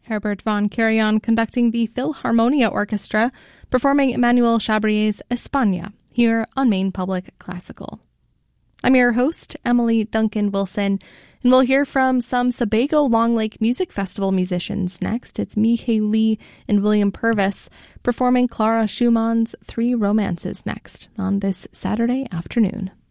Herbert von Karajan conducting the Philharmonia Orchestra, performing Emmanuel Chabrier's España, here on Maine Public Classical. I'm your host, Emily Duncan Wilson, and we'll hear from some Sebago Long Lake Music Festival musicians next. It's Mihai Lee and William Purvis performing Clara Schumann's Three Romances next on this Saturday afternoon.